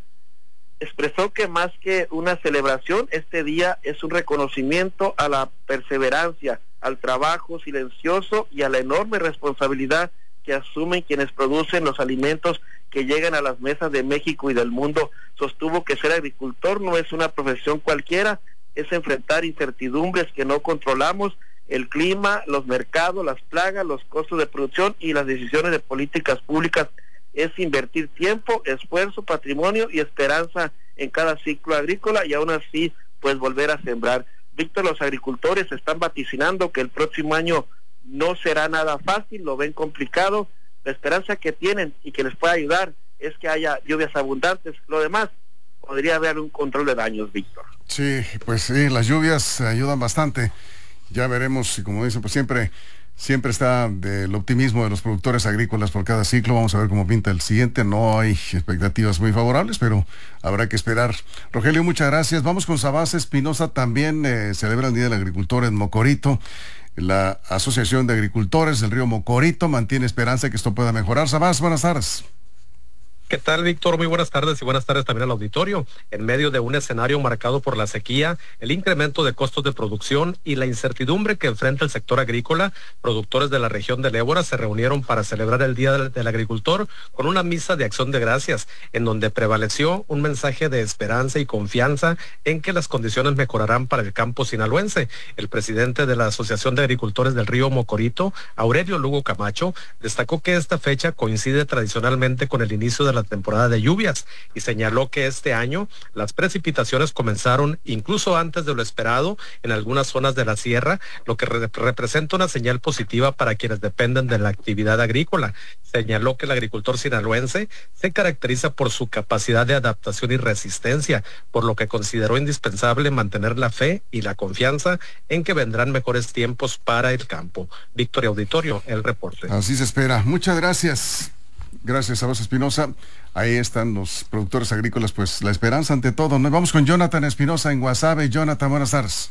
Expresó que más que una celebración, este día es un reconocimiento a la perseverancia, al trabajo silencioso y a la enorme responsabilidad que asumen quienes producen los alimentos que llegan a las mesas de México y del mundo. Sostuvo que ser agricultor no es una profesión cualquiera, es enfrentar incertidumbres que no controlamos, el clima, los mercados, las plagas, los costos de producción y las decisiones de políticas públicas. Es invertir tiempo, esfuerzo, patrimonio y esperanza en cada ciclo agrícola y aún así pues volver a sembrar. Víctor, los agricultores están vaticinando que el próximo año no será nada fácil, lo ven complicado. La esperanza que tienen y que les pueda ayudar es que haya lluvias abundantes. Lo demás podría haber un control de daños, Víctor. Sí, pues sí, las lluvias ayudan bastante. Ya veremos, y como dicen, pues siempre siempre está del optimismo de los productores agrícolas por cada ciclo. Vamos a ver cómo pinta el siguiente. No hay expectativas muy favorables, pero habrá que esperar. Rogelio, muchas gracias. Vamos con Sabás Espinosa. También eh, celebra el Día del Agricultor en Mocorito. La Asociación de Agricultores del Río Mocorito mantiene esperanza de que esto pueda mejorar. Sabás, buenas tardes. ¿Qué tal, Víctor? Muy buenas tardes y buenas tardes también al auditorio. En medio de un escenario marcado por la sequía, el incremento de costos de producción y la incertidumbre que enfrenta el sector agrícola, productores de la región del Ébora se reunieron para celebrar el Día del, del Agricultor con una misa de acción de gracias, en donde prevaleció un mensaje de esperanza y confianza en que las condiciones mejorarán para el campo sinaloense. El presidente de la Asociación de Agricultores del Río Mocorito, Aurelio Lugo Camacho, destacó que esta fecha coincide tradicionalmente con el inicio de la la temporada de lluvias y señaló que este año las precipitaciones comenzaron incluso antes de lo esperado en algunas zonas de la sierra, lo que re- representa una señal positiva para quienes dependen de la actividad agrícola. Señaló que el agricultor sinaloense se caracteriza por su capacidad de adaptación y resistencia, por lo que consideró indispensable mantener la fe y la confianza en que vendrán mejores tiempos para el campo. Victoria Auditorio, el reporte. Así se espera. Muchas gracias. Gracias, Sabás Espinosa. Ahí están los productores agrícolas, pues la esperanza ante todo. Nos vamos con Jonathan Espinosa en Guasave. Jonathan, buenas tardes.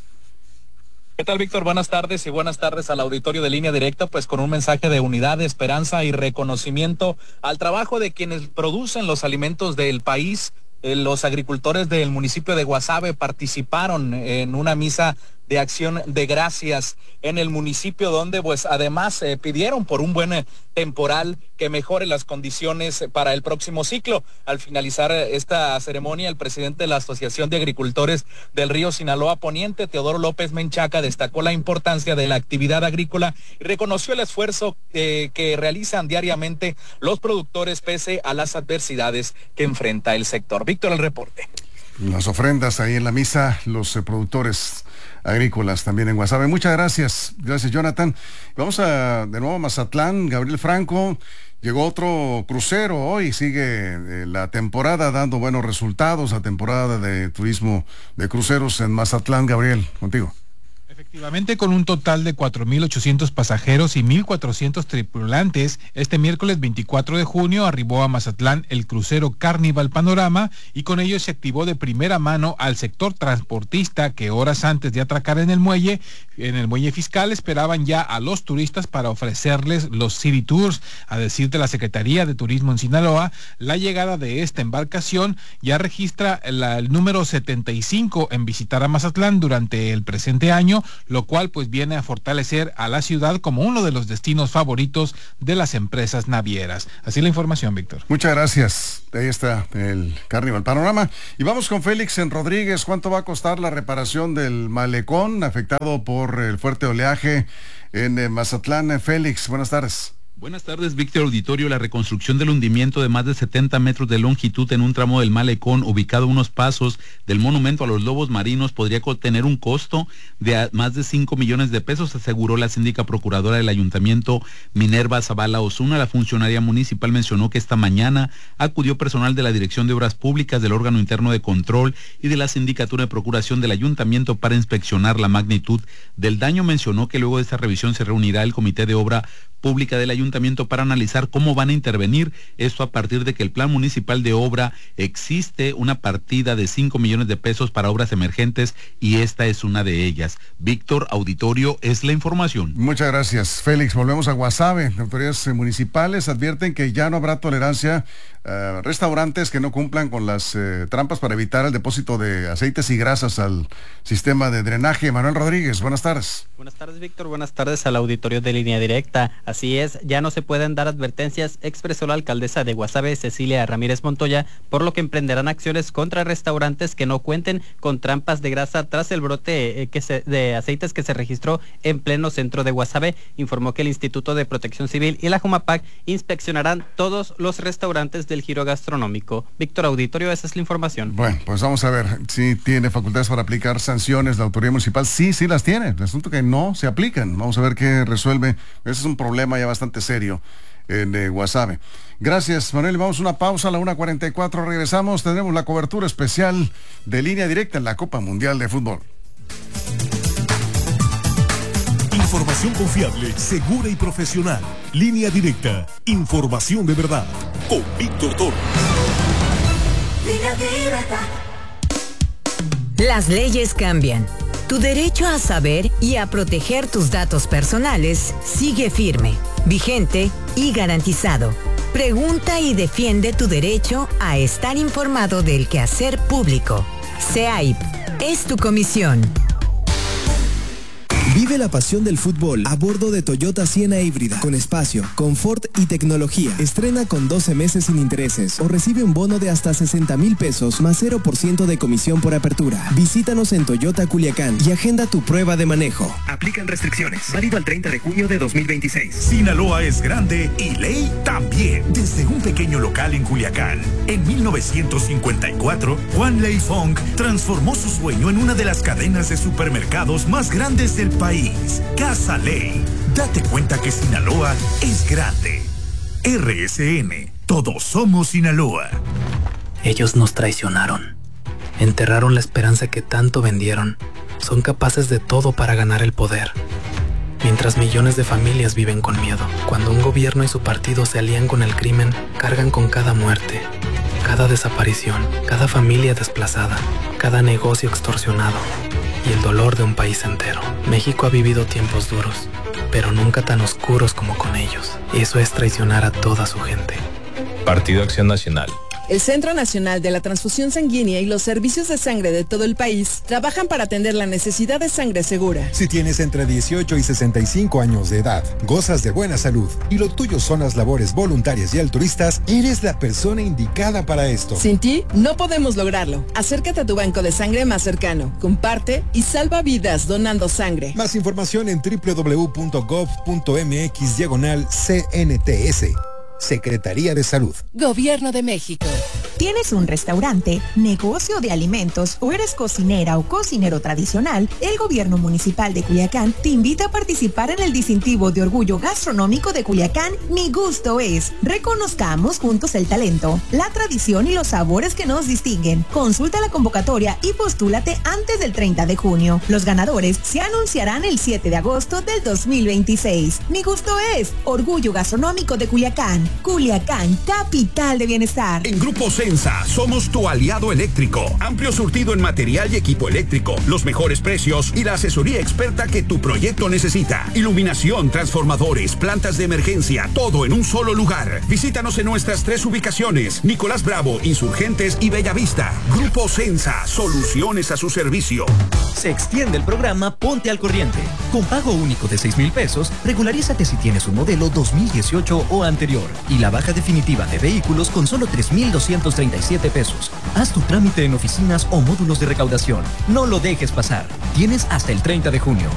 ¿Qué tal, Víctor? Buenas tardes y buenas tardes al auditorio de Línea Directa, pues con un mensaje de unidad, de esperanza y reconocimiento al trabajo de quienes producen los alimentos del país. Eh, los agricultores del municipio de Guasave participaron en una misa de acción de gracias en el municipio, donde pues además eh, pidieron por un buen eh, temporal que mejore las condiciones para el próximo ciclo. Al finalizar eh, esta ceremonia, el presidente de la Asociación de Agricultores del Río Sinaloa Poniente, Teodoro López Menchaca, destacó la importancia de la actividad agrícola y reconoció el esfuerzo eh, que realizan diariamente los productores pese a las adversidades que enfrenta el sector. Víctor, el reporte. Las ofrendas ahí en la misa, los eh, productores agrícolas también en Guasave. Muchas gracias. Gracias, Jonathan. Vamos a de nuevo a Mazatlán. Gabriel Franco, llegó otro crucero hoy. Sigue eh, la temporada dando buenos resultados, la temporada de turismo de cruceros en Mazatlán. Gabriel, contigo. Efectivamente, con un total de cuatro mil ochocientos pasajeros y mil cuatrocientos tripulantes, este miércoles veinticuatro de junio arribó a Mazatlán el crucero Carnival Panorama y con ello se activó de primera mano al sector transportista que horas antes de atracar en el muelle, en el muelle fiscal, esperaban ya a los turistas para ofrecerles los City Tours. A decir de la Secretaría de Turismo en Sinaloa, la llegada de esta embarcación ya registra la, el número setenta y cinco en visitar a Mazatlán durante el presente año, lo cual pues viene a fortalecer a la ciudad como uno de los destinos favoritos de las empresas navieras. Así la información, Víctor. Muchas gracias. Ahí está el Carnival Panorama. Y vamos con Félix en Rodríguez. ¿Cuánto va a costar la reparación del malecón afectado por el fuerte oleaje en eh, Mazatlán? Félix, buenas tardes. Buenas tardes, Víctor Auditorio. La reconstrucción del hundimiento de más de setenta metros de longitud en un tramo del malecón ubicado a unos pasos del monumento a los lobos marinos podría tener un costo de más de cinco millones de pesos, aseguró la síndica procuradora del ayuntamiento, Minerva Zavala Osuna. La funcionaria municipal mencionó que esta mañana acudió personal de la Dirección de Obras Públicas, del órgano interno de control y de la sindicatura de procuración del ayuntamiento para inspeccionar la magnitud del daño. Mencionó que luego de esta revisión se reunirá el comité de obra pública del ayuntamiento para analizar cómo van a intervenir, esto a partir de que el plan municipal de obra existe una partida de cinco millones de pesos para obras emergentes y esta es una de ellas. Víctor Auditorio, es la información. Muchas gracias, Félix. Volvemos a Guasave. Autoridades municipales advierten que ya no habrá tolerancia a restaurantes que no cumplan con las eh, trampas para evitar el depósito de aceites y grasas al sistema de drenaje. Manuel Rodríguez, buenas tardes. Buenas tardes, Víctor. Buenas tardes al auditorio de Línea Directa. Así es, ya no se pueden dar advertencias, expresó la alcaldesa de Guasave, Cecilia Ramírez Montoya, por lo que emprenderán acciones contra restaurantes que no cuenten con trampas de grasa tras el brote eh, que se, de aceites que se registró en pleno centro de Guasave. Informó que el Instituto de Protección Civil y la Jumapac inspeccionarán todos los restaurantes del giro gastronómico. Víctor Auditorio, esa es la información. Bueno, pues vamos a ver si tiene facultades para aplicar sanciones la autoridad municipal. Sí, sí las tiene. El asunto que no se aplican. Vamos a ver qué resuelve. Ese es un problema ya bastante serio en eh, Guasave. Gracias, Manuel. Vamos a una pausa a la una cuarenta y cuatro. Regresamos. Tendremos la cobertura especial de Línea Directa en la Copa Mundial de Fútbol. Información confiable, segura y profesional. Línea Directa. Información de verdad. Con Víctor Torres. Línea Directa. Las leyes cambian. Tu derecho a saber y a proteger tus datos personales sigue firme, vigente y garantizado. Pregunta y defiende tu derecho a estar informado del quehacer público. C A I P es tu comisión. Vive la pasión del fútbol a bordo de Toyota Siena híbrida, con espacio, confort y tecnología. Estrena con doce meses sin intereses o recibe un bono de hasta sesenta mil pesos más cero por ciento de comisión por apertura. Visítanos en Toyota Culiacán y agenda tu prueba de manejo. Aplican restricciones. Válido al treinta de junio de dos mil veintiséis. Sinaloa es grande y ley también. Desde un pequeño local en Culiacán, en mil novecientos cincuenta y cuatro, Juan Lei Fong transformó su sueño en una de las cadenas de supermercados más grandes del país. Casa Ley. Date cuenta que Sinaloa es grande. R S N. Todos somos Sinaloa. Ellos nos traicionaron. Enterraron la esperanza que tanto vendieron. Son capaces de todo para ganar el poder. Mientras millones de familias viven con miedo. Cuando un gobierno y su partido se alían con el crimen, cargan con cada muerte, cada desaparición, cada familia desplazada, cada negocio extorsionado y el dolor de un país entero. México ha vivido tiempos duros, pero nunca tan oscuros como con ellos. Eso es traicionar a toda su gente. Partido Acción Nacional. El Centro Nacional de la Transfusión Sanguínea y los servicios de sangre de todo el país trabajan para atender la necesidad de sangre segura. Si tienes entre dieciocho y sesenta y cinco años de edad, gozas de buena salud y lo tuyo son las labores voluntarias y altruistas, eres la persona indicada para esto. Sin ti, no podemos lograrlo. Acércate a tu banco de sangre más cercano, comparte y salva vidas donando sangre. Más información en doble u doble u doble u punto gov punto m x diagonal C N T S. Secretaría de Salud. Gobierno de México. ¿Tienes un restaurante, negocio de alimentos o eres cocinera o cocinero tradicional? El Gobierno Municipal de Culiacán te invita a participar en el distintivo de orgullo gastronómico de Culiacán, Mi Gusto Es. Reconozcamos juntos el talento, la tradición y los sabores que nos distinguen. Consulta la convocatoria y postúlate antes del treinta de junio. Los ganadores se anunciarán el siete de agosto del dos mil veintiséis. Mi Gusto Es, orgullo gastronómico de Culiacán. Culiacán, capital de bienestar. En Grupo C Sensa, somos tu aliado eléctrico. Amplio surtido en material y equipo eléctrico, los mejores precios y la asesoría experta que tu proyecto necesita. Iluminación, transformadores, plantas de emergencia, todo en un solo lugar. Visítanos en nuestras tres ubicaciones: Nicolás Bravo, Insurgentes y Bellavista. Grupo Sensa, soluciones a su servicio. Se extiende el programa Ponte al Corriente. Con pago único de seis mil pesos, regularízate si tienes un modelo dos mil dieciocho o anterior. Y la baja definitiva de vehículos con solo tres mil doscientos treinta y siete pesos. Haz tu trámite en oficinas o módulos de recaudación. No lo dejes pasar. Tienes hasta el treinta de junio.